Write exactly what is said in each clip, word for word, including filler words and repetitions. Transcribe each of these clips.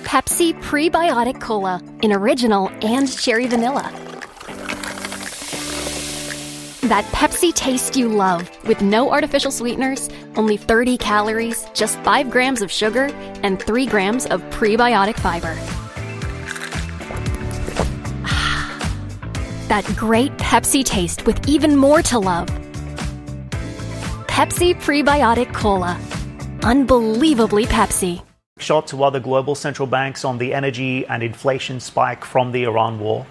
Pepsi Prebiotic Cola in original and cherry vanilla. That Pepsi taste you love, with no artificial sweeteners, only thirty calories, just five grams of sugar, and three grams of prebiotic fiber. That great Pepsi taste with even more to love. Pepsi Prebiotic Cola. Unbelievably Pepsi. Shot to other global central banks on the energy and inflation spike from the Iran war.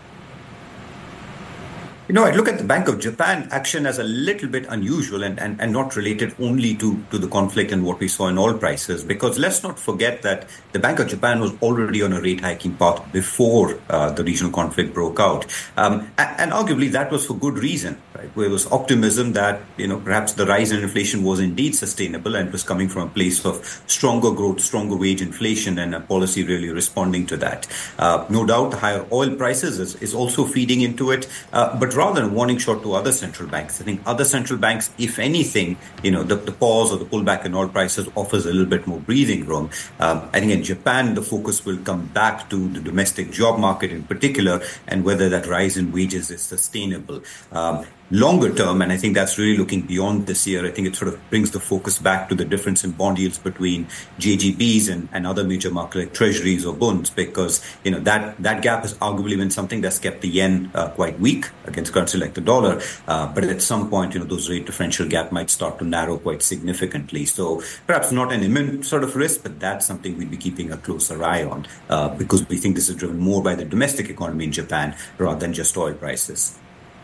You know, I look at the Bank of Japan action as a little bit unusual and, and, and not related only to, to the conflict and what we saw in oil prices, because let's not forget that the Bank of Japan was already on a rate hiking path before uh, the regional conflict broke out. Um, and, and arguably that was for good reason, right? Where it was optimism that, you know, perhaps the rise in inflation was indeed sustainable and was coming from a place of stronger growth, stronger wage inflation, and a policy really responding to that. Uh, no doubt the higher oil prices is, is also feeding into it, uh, but rather than a warning shot to other central banks. I think other central banks, if anything, you know, the, the pause or the pullback in oil prices offers a little bit more breathing room. Um, I think in Japan, the focus will come back to the domestic job market in particular and whether that rise in wages is sustainable. Um, Longer term, and I think that's really looking beyond this year, I think it sort of brings the focus back to the difference in bond yields between J G Bs and, and other major markets like treasuries or bonds, because, you know, that, that gap has arguably been something that's kept the yen uh, quite weak against currency like the dollar. Uh, but at some point, you know, those rate differential gap might start to narrow quite significantly. So perhaps not an imminent sort of risk, but that's something we'd be keeping a closer eye on uh, because we think this is driven more by the domestic economy in Japan rather than just oil prices.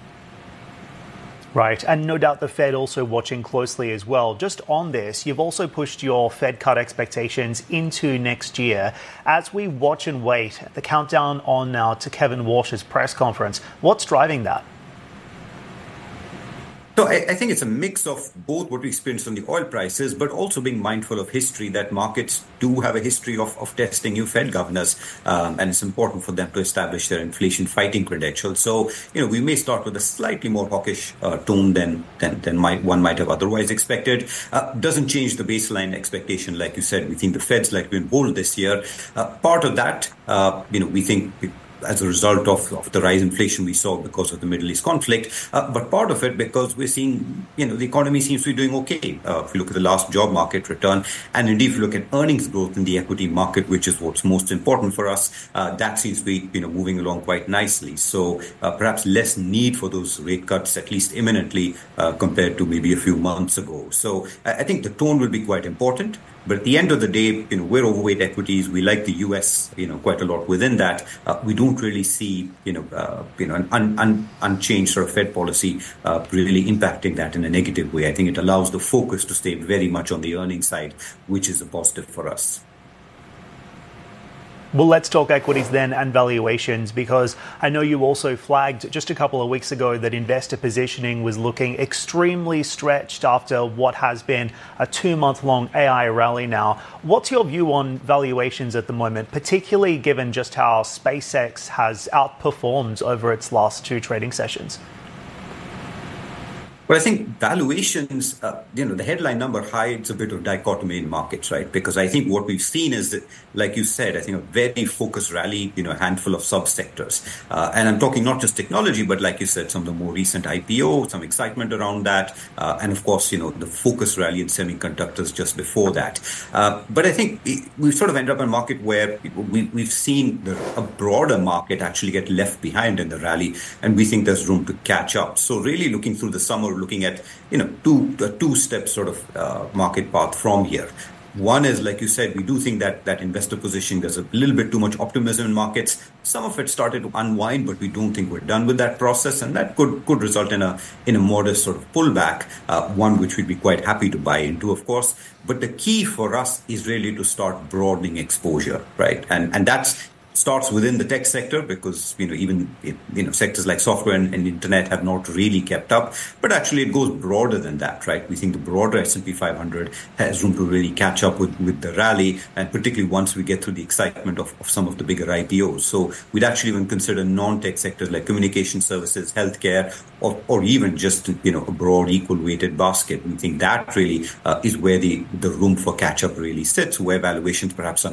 Right, and no doubt the Fed also watching closely as well. Just on this, you've also pushed your Fed cut expectations into next year. As we watch and wait, the countdown on now to Kevin Walsh's press conference, what's driving that? So I, I think it's a mix of both what we experienced on the oil prices, but also being mindful of history, that markets do have a history of, of testing new Fed governors, um, and it's important for them to establish their inflation fighting credentials. So, you know, we may start with a slightly more hawkish uh, tone than than, than might, one might have otherwise expected. Uh, doesn't change the baseline expectation. Like you said, we think the Fed's likely to hold this year. Uh, part of that, uh, you know, we think as a result of, of the rise in inflation we saw because of the Middle East conflict, uh, but part of it because we're seeing, you know, the economy seems to be doing okay. Uh, if you look at the last job market return, and indeed if you look at earnings growth in the equity market, which is what's most important for us, uh, that seems to be, you know, moving along quite nicely. So uh, perhaps less need for those rate cuts, at least imminently, uh, compared to maybe a few months ago. So I, I think the tone will be quite important. But at the end of the day, you know, we're overweight equities. We like the U S, you know, quite a lot within that. Uh, we don't really see, you know, uh, you know, an un, un, unchanged sort of Fed policy uh, really impacting that in a negative way. I think it allows the focus to stay very much on the earnings side, which is a positive for us. Well, let's talk equities then and valuations, because I know you also flagged just a couple of weeks ago that investor positioning was looking extremely stretched after what has been a two-month-long A I rally now. What's your view on valuations at the moment, particularly given just how SpaceX has outperformed over its last two trading sessions? Well, I think valuations, uh, you know, the headline number hides a bit of dichotomy in markets, right? Because I think what we've seen is that, like you said, I think a very focused rally, you know, a handful of subsectors. Uh, and I'm talking not just technology, but like you said, some of the more recent I P O, some excitement around that. Uh, and of course, you know, the focus rally in semiconductors just before that. Uh, but I think we've sort of ended up in a market where we, we've seen the, a broader market actually get left behind in the rally. And we think there's room to catch up. So really looking through the summer, looking at, you know, two a two-step sort of uh, market path from here. One is, like you said, we do think that that investor positioning, there's a little bit too much optimism in markets. Some of it started to unwind, but we don't think we're done with that process, and that could could result in a in a modest sort of pullback, uh, one which we'd be quite happy to buy into, of course. But the key for us is really to start broadening exposure, right? And and that's starts within the tech sector because, you know, even, you know, sectors like software and, and internet have not really kept up. But actually it goes broader than that, right? We think the broader S and P five hundred has room to really catch up with, with the rally, and particularly once we get through the excitement of, of some of the bigger I P Os. So we'd actually even consider non-tech sectors like communication services, healthcare, or, or even just, you know, a broad equal weighted basket. We think that really uh, is where the, the room for catch up really sits, where valuations perhaps are